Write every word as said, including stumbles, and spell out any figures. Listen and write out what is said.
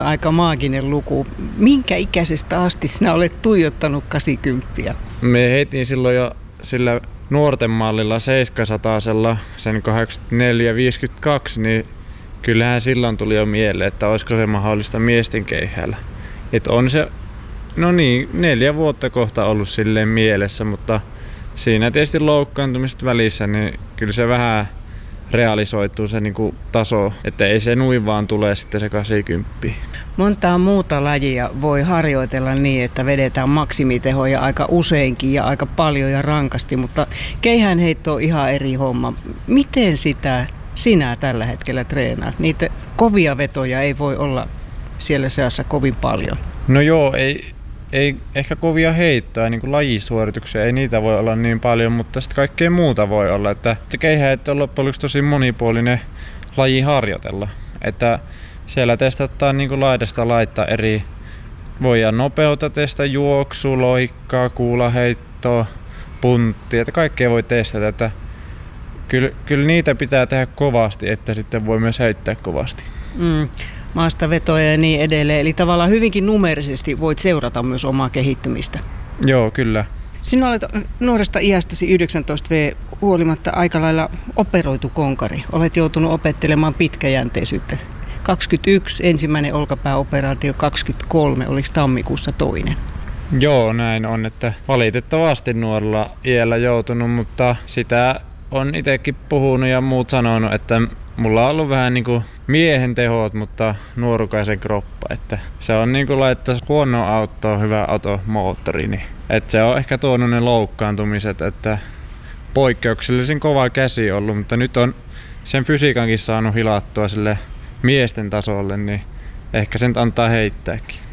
Aika maaginen luku. Minkä ikäisestä asti sinä olet tuijottanut kahdeksankymmentä? Me heitin silloin jo sillä nuorten mallilla seitsemänsatasella sen kahdeksankymmentäneljä viisikymmentäkaksi, niin kyllähän silloin tuli jo mieleen, että olisiko se mahdollista miesten keihäällä. Että on se, no niin, neljä vuotta kohta ollut silleen mielessä, mutta siinä tietysti loukkaantumista välissä, niin kyllä se vähän realisoituu se niinku taso, että ei se nuin vaan tule sitten se kahdeksankymmentä. Montaa muuta lajia voi harjoitella niin, että vedetään maksimitehoja aika useinkin ja aika paljon ja rankasti, mutta keihäänheitto on ihan eri homma. Miten sitä sinä tällä hetkellä treenaat? Niitä kovia vetoja ei voi olla siellä seassa kovin paljon. No joo, ei, ei ehkä kovia heittoja, niin kuin lajisuorituksia, ei niitä voi olla niin paljon, mutta sitten kaikkea muuta voi olla. Että se keihäänheitto on loppujen lopuksi tosi monipuolinen laji harjoitella. Että siellä testataan niin kuin laidasta laittaa eri, voidaan nopeutta testata, juoksu, loikkaa, kuulaheittoa, punttia, että kaikkea voi testata. Että kyllä, kyllä niitä pitää tehdä kovasti, että sitten voi myös heittää kovasti. Mm, maastavetoja ja niin edelleen, eli tavallaan hyvinkin numerisesti voit seurata myös omaa kehittymistä. Joo, kyllä. Sinä olet nuoresta iästäsi yhdeksäntoista vuotta huolimatta aika lailla operoitu konkari. Olet joutunut opettelemaan pitkäjänteisyyttä. kaksikymmentäyksi ensimmäinen olkapääoperaatio, kaksikymmentäkolme oliko tammikuussa toinen? Joo, näin on, että valitettavasti nuorella iällä joutunut, mutta sitä on itsekin puhunut ja muut sanonut, että mulla on ollut vähän niin kuin miehen tehot, mutta nuorukaisen kroppa, että se on niin kuin laittaa huono autoa, hyvä automoottori, niin että se on ehkä tuonut ne loukkaantumiset, että poikkeuksellisen kova käsi ollut, mutta nyt on sen fysiikankin saanut hilattua sille miesten tasolle, niin ehkä sen antaa heittääkin.